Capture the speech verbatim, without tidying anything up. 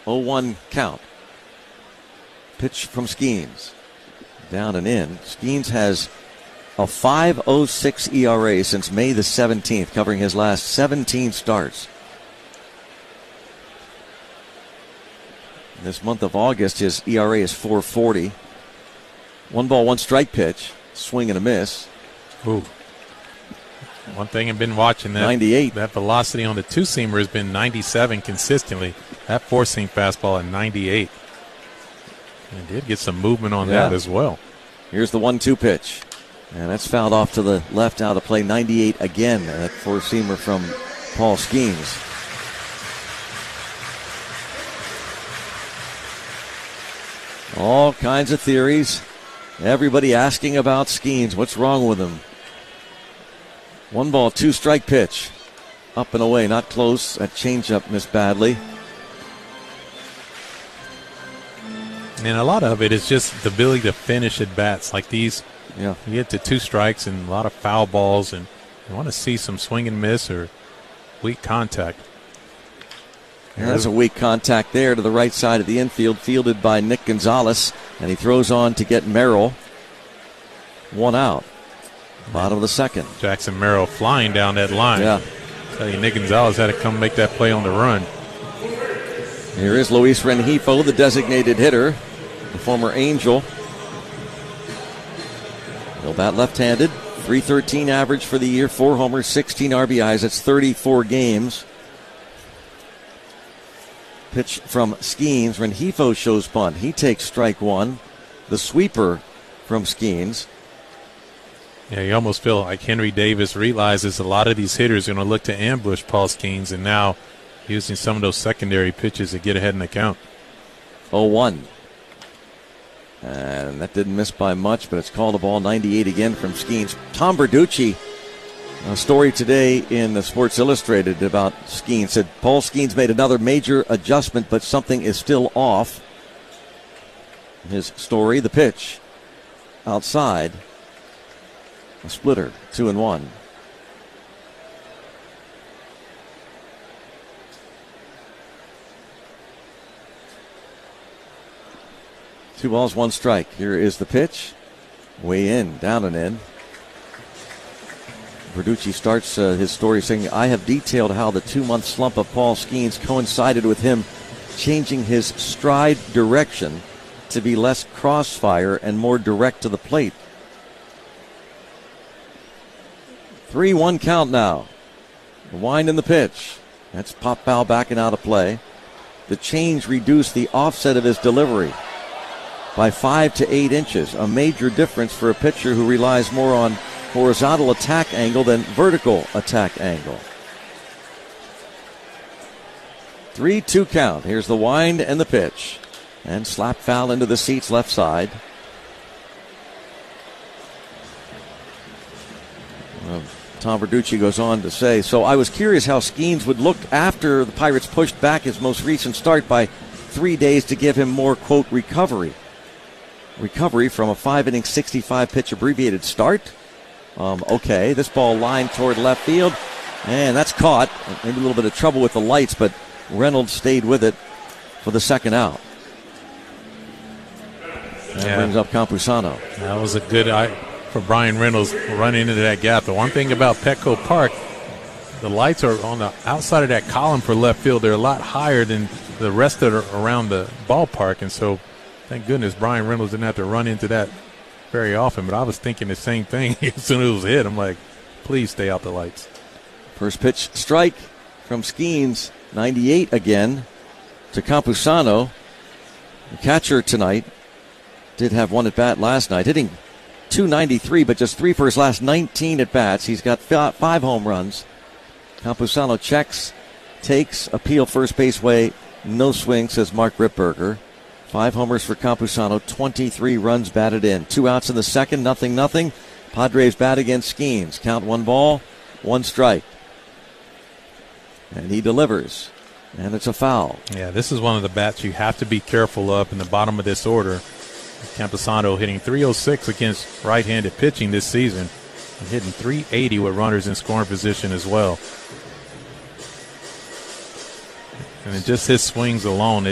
oh one count. Pitch from Skeens. Down and in. Skeens has a five oh six E R A since May the seventeenth, covering his last seventeen starts. This month of August, his E R A is four forty. One ball, one strike pitch. Swing and a miss. Ooh. One thing I've been watching, that ninety-eight. That velocity on the two-seamer has been ninety-seven consistently. That four-seam fastball at ninety-eight. And did get some movement on yeah. that as well. Here's the one two pitch. And that's fouled off to the left out of play. ninety-eight again. That four-seamer from Paul Skeens. All kinds of theories. Everybody asking about Skeens. What's wrong with him? One ball, two strike pitch. Up and away, not close. That changeup missed badly. And a lot of it is just the ability to finish at bats like these. Yeah. You get to two strikes and a lot of foul balls, and you want to see some swing and miss or weak contact. There's a weak contact there to the right side of the infield, fielded by Nick Gonzalez, and he throws on to get Merrill. One out. Bottom of the second. Jackson Merrill flying down that line. Yeah. Tell you, Nick Gonzalez had to come make that play on the run. Here is Luis Rengifo, the designated hitter, the former Angel. He'll bat left-handed. three thirteen average for the year, four homers, sixteen R B Is. That's thirty-four games. Pitch from Skeens. Rengifo shows bunt. He takes strike one. The sweeper from Skeens. Yeah, you almost feel like Henry Davis realizes a lot of these hitters are going to look to ambush Paul Skeens, and now using some of those secondary pitches to get ahead in the count. oh one. And that didn't miss by much, but it's called a ball. ninety-eight again from Skeens. Tom Verducci, a story today in the Sports Illustrated about Skeens, said Paul Skeens made another major adjustment, but something is still off. His story, the pitch outside. A splitter, two and one. Two balls, one strike. Here is the pitch. Way in, down and in. Verducci starts uh, his story saying, I have detailed how the two-month slump of Paul Skeens coincided with him changing his stride direction to be less crossfire and more direct to the plate. three one count now. The wind in the pitch. That's Pop Bow backing out of play. The change reduced the offset of his delivery by five to eight inches. A major difference for a pitcher who relies more on horizontal attack angle than vertical attack angle. three two count. Here's the wind and the pitch. And slap foul into the seats left side. Um, Tom Verducci goes on to say, so I was curious how Skeens would look after the Pirates pushed back his most recent start by three days to give him more, quote, recovery. Recovery from a five-inning, sixty-five pitch abbreviated start. Um, okay, this ball lined toward left field, and that's caught. Maybe a little bit of trouble with the lights, but Reynolds stayed with it for the second out. That yeah. brings up Campusano. That was a good eye for Brian Reynolds running into that gap. The one thing about Petco Park, the lights are on the outside of that column for left field. They're a lot higher than the rest that are around the ballpark, and so thank goodness Brian Reynolds didn't have to run into that very often. But I was thinking the same thing as soon as it was hit. I'm like, please stay out the lights. First pitch strike from Skeens, ninety-eight again to Campusano. The catcher tonight did have one at bat last night, hitting two ninety-three, but just three for his last nineteen at bats. He's got five home runs. Campusano checks, takes, appeal first base way, no swing, says Mark Ripberger. Five homers for Campusano, twenty-three runs batted in. Two outs in the second, nothing, nothing. Padres bat against Skeens. Count one ball, one strike. And he delivers. And it's a foul. Yeah, this is one of the bats you have to be careful of in the bottom of this order. Campusano hitting three oh six against right-handed pitching this season. And hitting three eighty with runners in scoring position as well. And just his swings alone,